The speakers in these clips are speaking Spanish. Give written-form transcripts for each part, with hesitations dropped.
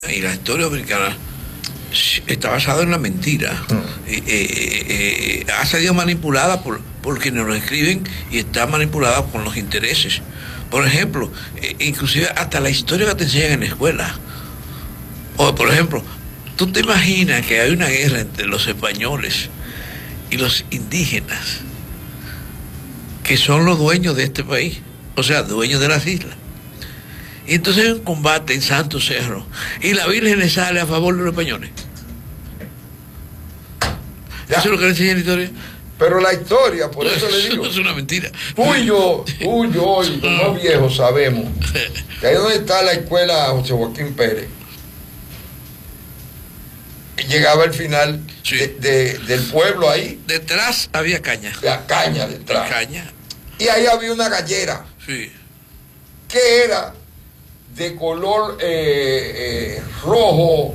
Y la historia dominicana está basada en la mentira. Ha sido manipulada por quienes lo escriben y está manipulada con los intereses. Por ejemplo, inclusive hasta la historia que te enseñan en la escuela. O, por ejemplo, ¿tú te imaginas que hay una guerra entre los españoles y los indígenas, que son los dueños de este país? O sea, dueños de las islas. Y entonces hay un combate en Santo Cerro y la Virgen le sale a favor de los españoles. Ya. Eso es lo que le enseña la historia. Pero la historia, por eso le digo, es una mentira. tú y yo y los más viejos sabemos que ahí donde está la escuela José Joaquín Pérez, llegaba el final Sí. del pueblo ahí, Detrás había caña. la caña detrás, Caña, y ahí había una gallera sí. que era de color rojo,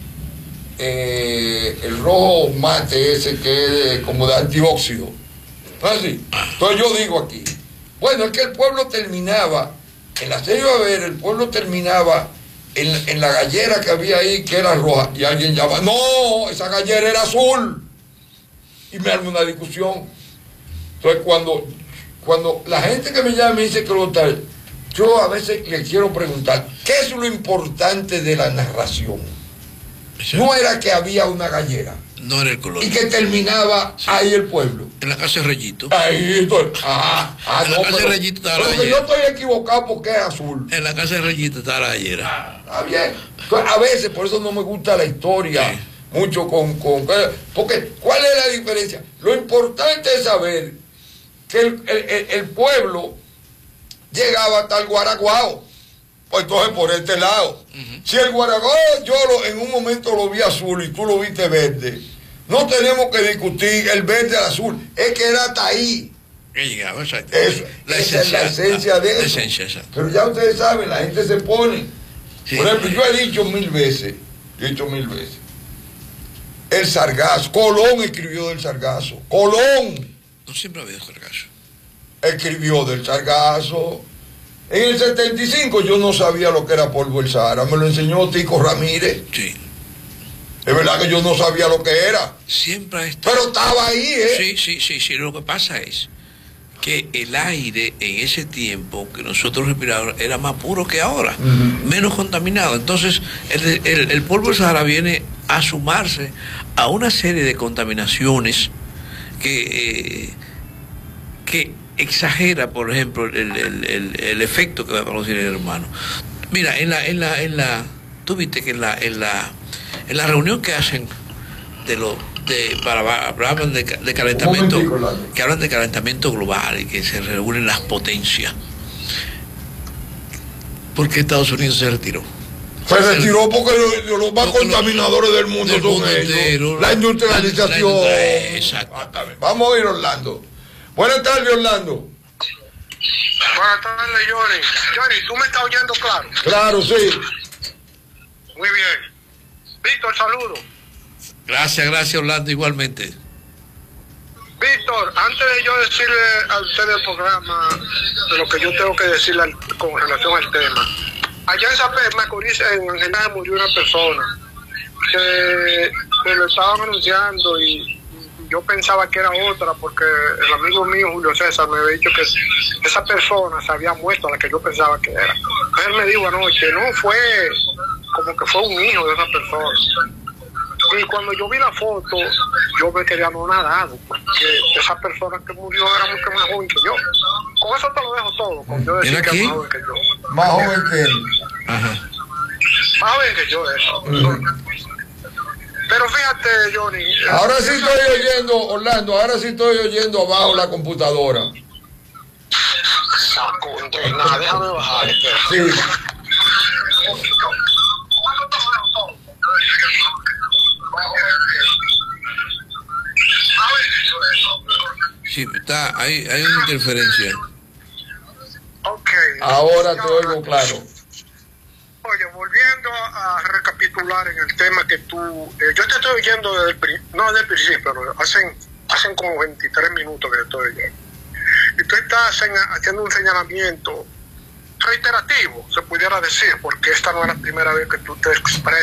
el rojo mate ese que es como de antióxido. ¿No es así? Entonces yo digo aquí, bueno, es que el pueblo terminaba, en la serie a ver, el pueblo terminaba en la gallera que había ahí, que era roja, y alguien llama, no, esa gallera era azul. Y me arma una discusión. Entonces cuando la gente que me llama me dice que lo tal, yo a veces le quiero preguntar, ¿qué es lo importante de la narración? No era que había una gallera. No era el color. Y que terminaba ahí el pueblo. En la casa de Reyito. Ahí, entonces, En la casa de Reyito estaba la pero que yo gallera. estoy equivocado porque es azul. En la casa de Reyito estaba la gallera. Está bien. Entonces, a veces, por eso no me gusta la historia, Sí. mucho porque, ¿cuál es la diferencia? Lo importante es saber que el pueblo llegaba hasta el Guaraguao. Pues entonces por este lado. Si el Guaraguao en un momento lo vi azul y tú lo viste verde, no tenemos que discutir el verde al azul, es que era hasta ahí. Que llegaba, exacto. Esa es la esencia de eso. La esencia, exacto. Pero ya ustedes saben, la gente se pone. Sí. Por ejemplo, yo he dicho mil veces, el Sargazo, Colón escribió del Sargazo, Colón No siempre ha habido Sargazo. escribió del Sargazo. En el 75 yo no sabía lo que era polvo del Sahara, me lo enseñó Tico Ramírez. Sí. Es verdad que yo no sabía lo que era, Siempre ha estado. pero estaba ahí, ¿eh? Sí. Lo que pasa es que el aire en ese tiempo que nosotros respirábamos era más puro que ahora, menos contaminado. Entonces, el polvo del Sahara viene a sumarse a una serie de contaminaciones que exagera, por ejemplo, el efecto que va a producir el hermano. Mira, tú viste que en la reunión que hacen hablan de calentamiento, que hablan de calentamiento global y que se reúnen las potencias. ¿Por qué Estados Unidos se retiró? Se retiró porque los más contaminadores del mundo son ellos. La industrialización. Exacto. Vamos a ir, Orlando. Buenas tardes, Orlando. Buenas tardes, Johnny. Johnny, ¿tú me estás oyendo claro? Claro, sí. Muy bien. Víctor, saludo. Gracias, Orlando, igualmente. Víctor, antes de yo decirle a usted del programa de lo que yo tengo que decirle con relación al tema, allá en San Pedro Macorís, en general, murió una persona que me lo estaban anunciando y yo pensaba que era otra porque el amigo mío Julio César me había dicho que esa persona se había muerto, a la que yo pensaba que era. Él me dijo anoche, no, fue como que fue un hijo de esa persona. Y cuando yo vi la foto, yo me quedé anonadado porque esa persona que murió era mucho más joven que yo. Con eso te lo dejo todo, con yo decir que es más joven que yo. Más joven que él. Ajá. Más joven que yo, eso. Pero fíjate, Johnny. Ahora sí estoy oyendo, Orlando, abajo la computadora. Saco, nada, déjame bajar. Sí. Sí, hay una interferencia. Ok. Ahora te oigo claro. Oye, volviendo a recapitular en el tema que tú... yo te estoy oyendo no desde el principio, no, hacen como 23 minutos que te estoy oyendo. Y tú estás haciendo un señalamiento reiterativo, se pudiera decir, porque esta no es la primera vez que tú te expresas